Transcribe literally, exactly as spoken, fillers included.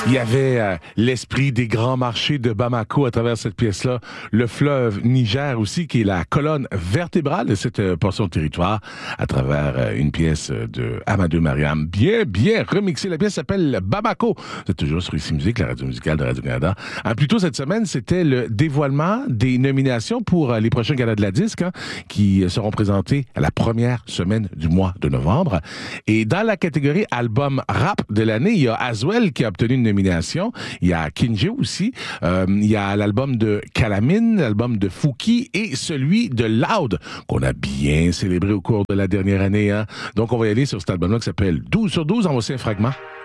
Il y avait euh, l'esprit des grands marchés de Bamako à travers cette pièce-là. Le fleuve Niger aussi, qui est la colonne vertébrale de cette euh, portion de territoire, à travers euh, une pièce de Amadou Mariam. Bien, bien remixée. La pièce s'appelle Bamako. C'est toujours sur Ici Musique, la radio musicale de Radio-Canada. Ah, plus tôt cette semaine, c'était le dévoilement des nominations pour euh, les prochains galas de la disque, hein, qui seront présentés à la première semaine du mois de novembre. Et dans la catégorie album rap de l'année, il y a Aswell qui a obtenu une nomination. Il y a Kinje aussi. Euh, il y a l'album de Calamine, l'album de Fouki et celui de Loud, qu'on a bien célébré au cours de la dernière année. Hein. Donc, on va y aller sur cet album-là qui s'appelle douze sur douze. En voici un fragment.